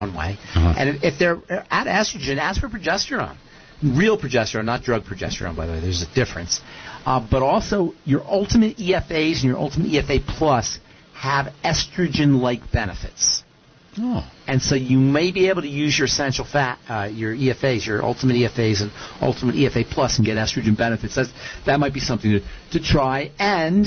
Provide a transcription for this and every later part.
way. And if they're at estrogen, ask for progesterone. Real progesterone, not drug progesterone, by the way. There's a difference. But also, your ultimate EFAs and your ultimate EFA Plus have estrogen-like benefits. Oh. And so you may be able to use your essential fat, your EFAs, your ultimate EFAs and ultimate EFA Plus and get estrogen benefits. That might be something to try. And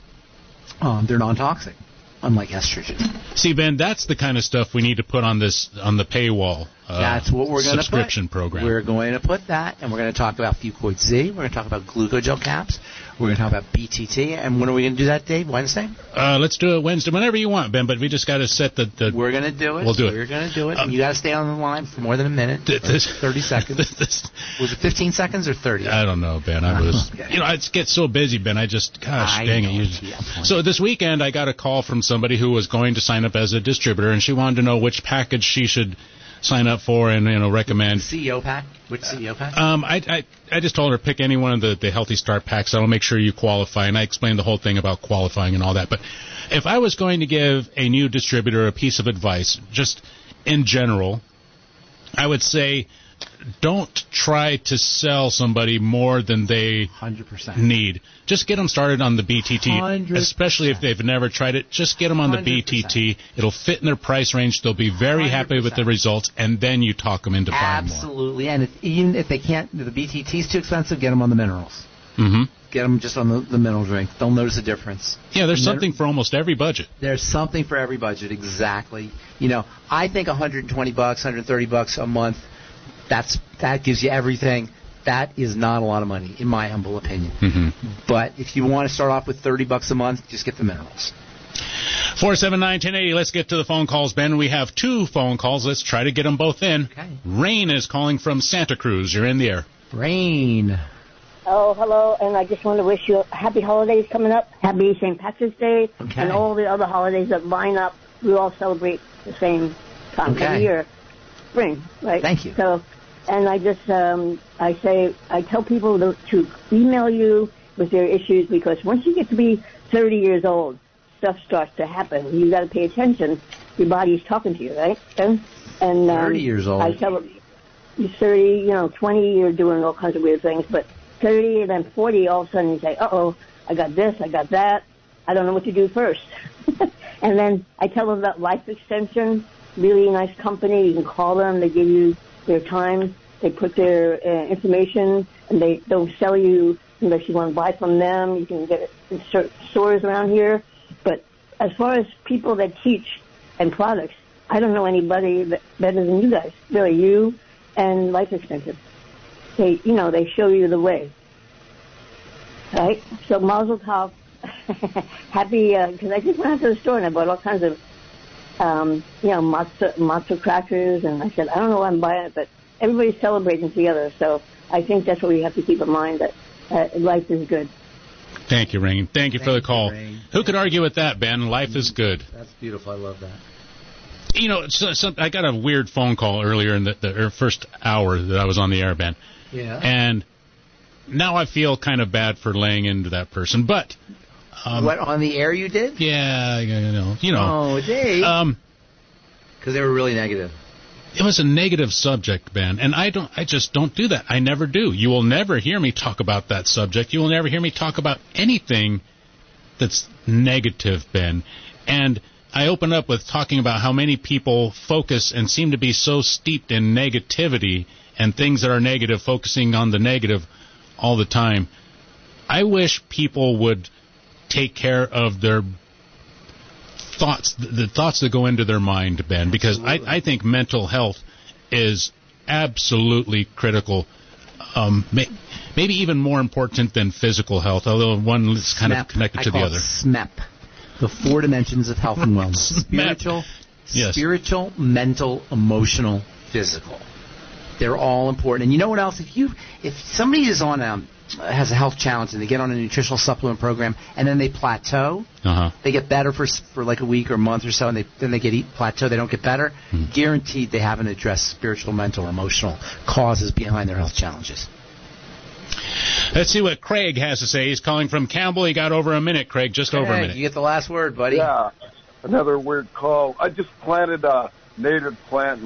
they're non-toxic, unlike estrogen. See, Ben, that's the kind of stuff we need to put on the paywall. That's what we're going to put. Subscription program. We're going to put that, and we're going to talk about Fucoid Z. We're going to talk about glucogel caps. We're going to talk about BTT. And when are we going to do that, Dave? Wednesday? Let's do it Wednesday, whenever you want, Ben. But we just got to set the. We're going to do it. We'll do it. We're going to do it. And you got to stay on the line for more than a minute. 30 seconds. Was it 15 seconds or 30? I don't know, Ben. I get so busy, Ben. Dang it. So this weekend, I got a call from somebody who was going to sign up as a distributor, and she wanted to know which package she should sign up for and recommend. CEO pack? Which CEO pack? I just told her pick any one of the Healthy Start packs. That'll make sure you qualify, and I explained the whole thing about qualifying and all that. But if I was going to give a new distributor a piece of advice, just in general, I would say don't try to sell somebody more than they 100%. need. Just get them started on the BTT, 100%. Especially if they've never tried it. Just get them on the 100%. BTT. It'll fit in their price range. They'll be very 100%. Happy with the results, and then you talk them into buying more. Absolutely. And even if they can't, the BTT's too expensive, get them on the minerals. Mm-hmm. Get them just on the mineral drink. They'll notice a difference. Yeah, there's something for almost every budget. There's something for every budget, exactly. I think $120, $130 a month, that gives you everything. That is not a lot of money, in my humble opinion. Mm-hmm. But if you want to start off with $30 a month, just get the minerals. 479-1080. Let's get to the phone calls, Ben. We have 2 phone calls. Let's try to get them both in. Okay. Rain is calling from Santa Cruz. You're in the air. Rain. Oh, hello, and I just want to wish you happy holidays coming up. Happy St. Patrick's Day, and all the other holidays that line up. We all celebrate the same time every year. Spring, right? Thank you. So, and I just, I tell people to email you with their issues, because once you get to be 30 years old, stuff starts to happen. You got to pay attention. Your body's talking to you, right? And 30 years old. I tell them, you're 30, 20, you're doing all kinds of weird things, but 30 and then 40, all of a sudden you say, uh-oh, I got this, I got that. I don't know what to do first. And then I tell them about Life Extension, really nice company. You can call them. They give you their time. They put their information, and they don't sell you unless you want to buy from them. You can get it in certain stores around here. But as far as people that teach and products, I don't know anybody better than you guys. Really, you and Life Extension. They show you the way. Right? So Mazel Tov. Happy, because I just went out to the store and I bought all kinds of, matzo crackers, and I said, I don't know why I'm buying it, but everybody's celebrating together, so I think that's what we have to keep in mind, that life is good. Thank you, Rain. Thank you for the call. Who could argue with that, Ben? Life is good. That's beautiful. I love that. I got a weird phone call earlier in the first hour that I was on the air, Ben. Yeah. And now I feel kind of bad for laying into that person, but... what, on the air you did? Yeah, Oh, Dave. Because they were really negative. It was a negative subject, Ben, and I just don't do that. I never do. You will never hear me talk about that subject. You will never hear me talk about anything that's negative, Ben. And I open up with talking about how many people focus and seem to be so steeped in negativity and things that are negative, focusing on the negative all the time. I wish people would take care of their thoughts, the thoughts that go into their mind, Ben, because I think mental health is absolutely critical, maybe even more important than physical health, although one is kind of connected to the other. SMEP, the 4 dimensions of health and wellness. Spiritual, mental, emotional, physical. They're all important. And you know what else? If somebody is has a health challenge and they get on a nutritional supplement program and then they plateau, they get better for like a week or a month or so, and then they plateau, they don't get better, guaranteed they haven't addressed spiritual, mental, or emotional causes behind their health challenges. Let's see what Craig has to say. He's calling from Campbell. He got over a minute, Craig, just over a minute. You get the last word, buddy. Yeah, another weird call. I just planted a native plant